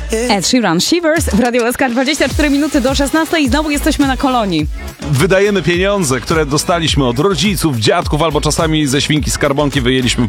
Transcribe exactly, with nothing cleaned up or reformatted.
Ed Sheeran, Shivers w Radio S K, dwadzieścia cztery minuty do szesnastej i znowu jesteśmy na kolonii. Wydajemy pieniądze, które dostaliśmy od rodziców, dziadków albo czasami ze świnki skarbonki wyjęliśmy